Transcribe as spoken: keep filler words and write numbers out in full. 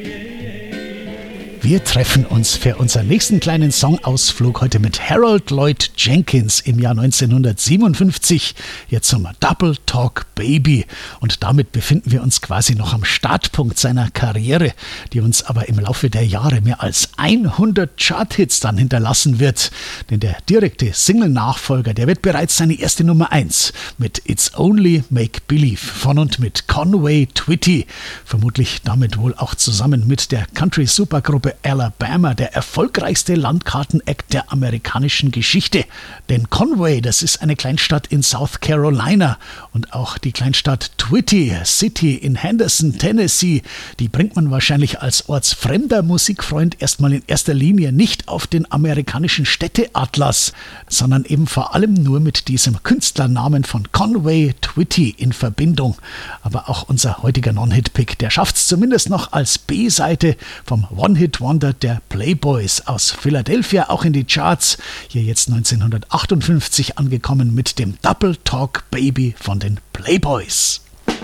Wir treffen uns für unseren nächsten kleinen Songausflug heute mit Harold Lloyd Jenkins im Jahr neunzehnhundertsiebenundfünfzig, hier zum Double Talk Baby. Und damit befinden wir uns quasi noch am Startpunkt seiner Karriere, die uns aber im Laufe der Jahre mehr als hundert Charthits dann hinterlassen wird. Denn der direkte Single-Nachfolger, der wird bereits seine erste Nummer eins mit It's Only Make Believe von und mit Conway Twitty. Vermutlich damit wohl auch zusammen mit der Country-Supergruppe Alabama, der erfolgreichste Landkarten-Act der amerikanischen Geschichte. Denn Conway, das ist eine Kleinstadt in South Carolina, und auch die Kleinstadt Twitty City in Henderson, Tennessee, die bringt man wahrscheinlich als ortsfremder Musikfreund erstmal in erster Linie nicht auf den amerikanischen Städteatlas, sondern eben vor allem nur mit diesem Künstlernamen von Conway Twitty in Verbindung. Aber auch unser heutiger Non-Hit-Pick, der schafft es zumindest noch als B-Seite vom One-Hit-Wonder der Playboys aus Philadelphia auch in die Charts. Hier jetzt neunzehnhundertachtundfünfzig angekommen mit dem Double Talk Baby von den Playboys.